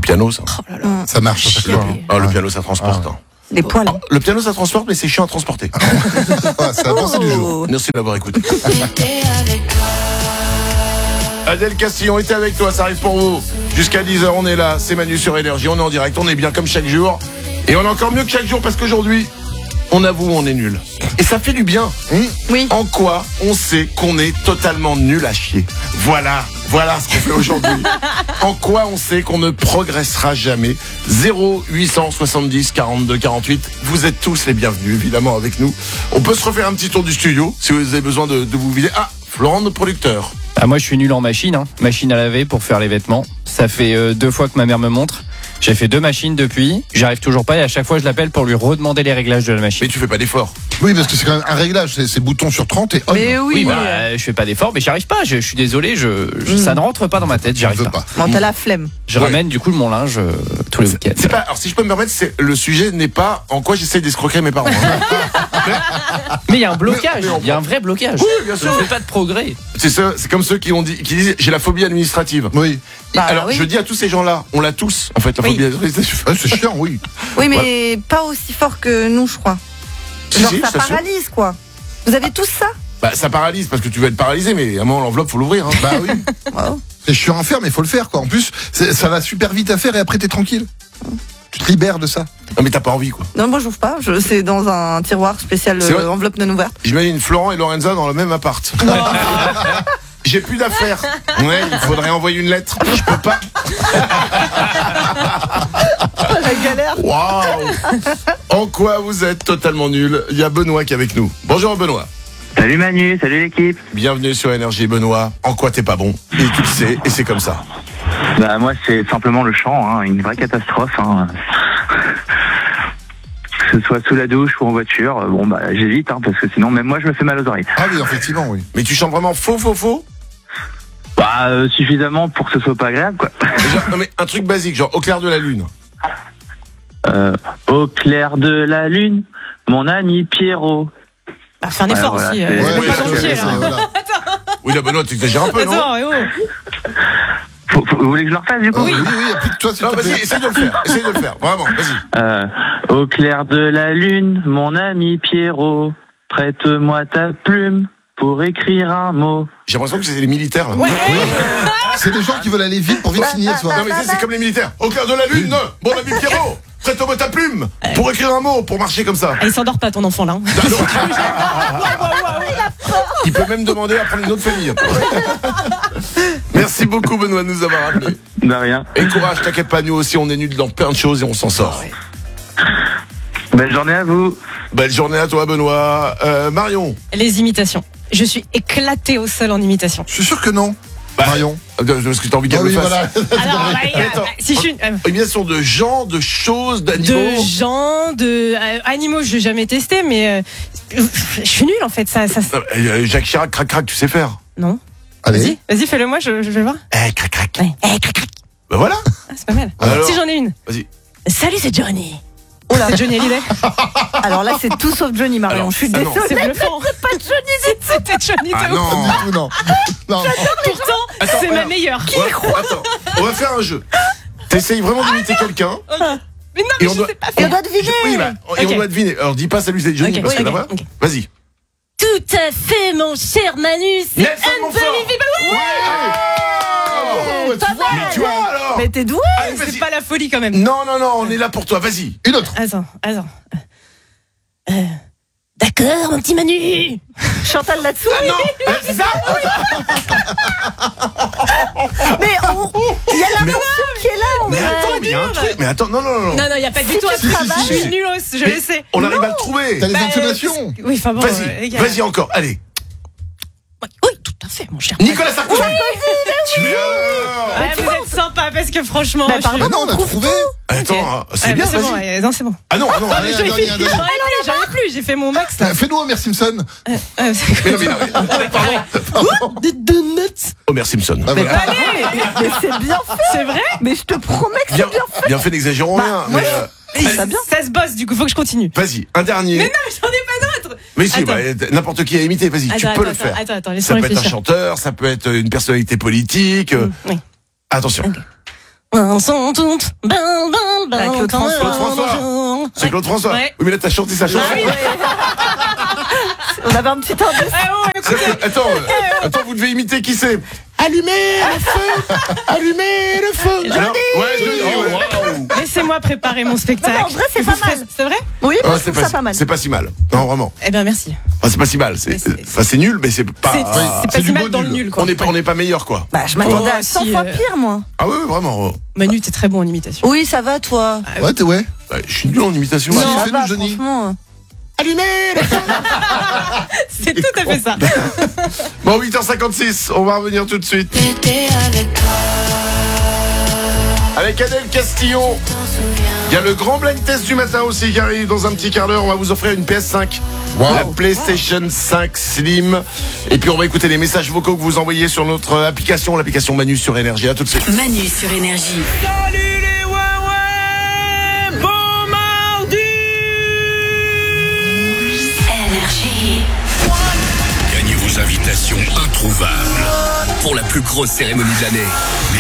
piano, ça. Oh là là. Ça marche à chaque fois. Le piano, ça transporte. hein. Des poils. Oh, le piano, ça transporte, mais c'est chiant à transporter. C'est la pensée du jour. Merci d'avoir écouté. Adèle Castillon était avec toi, ça arrive pour vous. Jusqu'à 10h, on est là, c'est Manu sur Énergie, on est en direct, on est bien comme chaque jour. Et on est encore mieux que chaque jour parce qu'aujourd'hui, on avoue, on est nul. Et ça fait du bien. Oui. En quoi on sait qu'on est totalement nul à chier. Voilà ce qu'on fait aujourd'hui. En quoi on sait qu'on ne progressera jamais. 0870 42 48. Vous êtes tous les bienvenus, évidemment, avec nous. On peut se refaire un petit tour du studio, si vous avez besoin de vous vider. Ah, Florent, notre producteur. Ah, moi je suis nul en machine, machine à laver pour faire les vêtements. Ça fait 2 fois que ma mère me montre. J'ai fait 2 machines depuis, j'arrive toujours pas et à chaque fois je l'appelle pour lui redemander les réglages de la machine. Mais tu fais pas d'effort. Oui, parce que c'est quand même un réglage, c'est bouton sur 30 et on. Mais oui. Je fais pas d'effort, mais j'y arrive pas. Je suis désolé, ça ne rentre pas dans ma tête, j'y arrive pas. Bon, t'as la flemme. Je ramène du coup mon linge tous les week-ends. C'est pas. Alors si je peux me permettre, le sujet n'est pas en quoi j'essaie d'escroquer mes parents. Mais il y a un blocage, il y a un vrai blocage. Oui, bien sûr. Je fais pas de progrès. C'est comme ceux qui disent j'ai la phobie administrative. Oui. Alors je dis à tous ces gens-là, on l'a tous en fait la phobie administrative. C'est chiant, oui. Oui, mais pas aussi fort que nous, je crois. Si, Genre, si, ça je t'assure. paralyse, quoi. Vous avez tous ça? Bah ça paralyse parce que tu vas être paralysé, mais à un moment l'enveloppe faut l'ouvrir. Bah oui. Wow. C'est chiant à faire, mais il faut le faire, quoi. En plus, ça va super vite à faire et après t'es tranquille. Tu te libères de ça. Non mais t'as pas envie quoi. Non, moi, j'ouvre pas. C'est dans un tiroir spécial C'est vrai enveloppe non ouverte. J'imagine Florent et Lorenza dans le même appart. J'ai plus d'affaires. Ouais, il faudrait envoyer une lettre. Je peux pas. La galère. Waouh. En quoi vous êtes totalement nul? Il y a Benoît qui est avec nous. Bonjour Benoît. Salut Manu, salut l'équipe. Bienvenue sur Énergie Benoît. En quoi t'es pas bon? Et tu le sais, et c'est comme ça. Bah moi c'est simplement le chant, une vraie catastrophe. Que ce soit sous la douche ou en voiture, j'évite parce que sinon même moi je me fais mal aux oreilles. Ah oui, effectivement, oui. Mais tu chantes vraiment faux? Suffisamment pour que ce soit pas agréable quoi. Non mais un truc basique, genre au clair de la lune. Au clair de la lune, mon ami Pierrot. Bah, fais un effort voilà, aussi. c'est- Faut oui, pas c'est- mentir, c'est- hein. Voilà. Oui là Benoît, t'exagères un peu, non? Attends, Vous voulez que je le refasse du coup? Oui, y a plus que toi, s'il Non, te vas-y, plaît. essaye de le faire, vraiment, vas-y. Au clair de la lune, mon ami Pierrot, prête-moi ta plume pour écrire un mot. J'ai l'impression que c'est les militaires. Là. Ouais. C'est des gens qui veulent aller vite pour vite signer le soir. Non mais c'est comme les militaires. Au clair de la lune, mon ami Pierrot, prête-moi ta plume pour écrire un mot, pour marcher comme ça. Ah, il s'endort pas ton enfant là. Il peut même demander à prendre une autre famille. Merci beaucoup Benoît de nous avoir appelés. De rien. Et courage, t'inquiète pas, nous aussi on est nuls dans plein de choses et on s'en sort. Belle journée à vous. Belle journée à toi Benoît. Marion. Les imitations. Je suis éclatée au sol en imitation. Bah, Je suis sûr que non. Marion. Parce que t'as envie qu'elle Ah le oui, fasse. voilà. Alors, Attends. si je suis Imitation de gens, de choses, d'animaux. de gens, de animaux, je n'ai jamais testé, mais je suis nulle en fait. Ça. Jacques Chirac, crac crac, tu sais faire. Non. Allez. Vas-y, fais-le moi, je vais voir. Crac crac. Ouais. Crac, crac. Bah voilà. Ah, c'est pas mal. Alors Si j'en ai une. Vas-y. Salut, c'est Johnny. Oh là, Johnny Hallyday. Alors là, c'est tout sauf Johnny, Marion. Alors, Je suis ah non. désolée. C'est bluffant. Pas Johnny, C'était Johnny. Ah de ouf. non. Du tout, non. Non. Pourtant, c'est ma meilleure. Attends, on va faire un jeu. T'essayes vraiment d'imiter quelqu'un. Mais non, Et mais on je doit- sais pas Et on doit deviner. Oui, bah, et Ok. on doit deviner. Alors dis pas salut c'est Johnny Ok, parce que ok, là-bas. ok. Vas-y. Tout à fait, mon cher Manu. C'est Nelson Montfort. unbelievable. Ouais. Pas mal. Mais tu vois alors. Mais t'es doué. Allez, vas-y. C'est pas la folie quand même. Non, on est là pour toi. Vas-y. Une autre. Attends. D'accord, mon petit Manu. Chantal là-dessous. Non, c'est ça. Mais il y a la version qui est là. Mais attends, mais il y a un truc. Mais attends, non. Non, il n'y a pas du tout un truc. travailles. Je suis nulos, je Mais le sais. On arrive à le trouver. T'as les Bah, intonations. Oui, enfin bon. les gars. Vas-y encore. Allez. Oui, tout à fait, mon cher. Nicolas Sarkozy. Tu Ouais, vous êtes sympa parce que franchement. Bah, je- pardon. Ah non, on a trouvé. Attends, c'est Ouais, bien. bah, c'est bon, Vas-y. ouais, non, c'est bon. Ah non. Allez, J'en ai allez, plus, allez. j'en ai plus, j'ai fait mon max là. Fais-nous Homer Simpson. Mais non, mais non. Des donuts. Homer Simpson. Ah, voilà. Allez, Mais c'est bien fait. c'est vrai. Mais je te promets que c'est Bien, bien fait. bien fait, n'exagérons rien. moi, Mais Ça bien. Ça se bosse, du coup, faut que je continue. vas-y, un dernier. Mais non, j'en ai pas d'autres. Mais si, Attends. n'importe qui a imité, vas-y, tu peux le faire. Attends, Ça laisse-moi peut être un réfléchir. chanteur, ça peut être une personnalité politique. Oui. Attention. Ok. Claude François. Claude François. C'est Claude François. Ouais. Oui, mais là, t'as chanté sa chanson. On avait un petit indice. Attends, vous devez imiter qui c'est. Allumez le feu. Allumez le feu. Alors, ouais, je le dis, ouais. Laissez-moi préparer mon spectacle. Non, en vrai, c'est Et pas vous ferez- mal. C'est vrai? Oui, Ah, moi, je trouve ça pas mal. C'est pas si mal. Non, vraiment. Eh bien, merci. Enfin, c'est pas si mal. C'est nul, mais c'est pas. C'est c'est pas du si mal beau dans le nul. nul, quoi. On n'est pas meilleur, quoi. Bah, je m'attendais Oh, à 100 si, fois pire, moi. Ah ouais, vraiment. Manu, t'es très bon en imitation. Oui, ça va, toi. Ouais, t'es ouais. Ouais, je suis nul en imitation. Non. Ça fais-nous, va, Johnny. franchement. Allumez le feu. C'est tout à fait ça. Bon, 8h56, on va revenir tout de suite. Avec Adèle Castillon. Il y a le grand blind test du matin aussi qui arrive dans un petit quart d'heure. On va vous offrir une PS5. Wow. La PlayStation 5 Slim. Et puis on va écouter les messages vocaux que vous envoyez sur notre application, l'application Manu sur Énergie. À tout de suite. Manu sur Énergie. Salut les Huawei, bon mardi. Énergie. Gagnez vos invitations introuvables pour la plus grosse cérémonie de l'année. Les